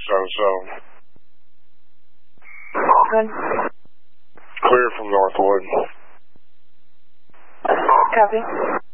out of 7. Good. Clear from Northwood. Copy.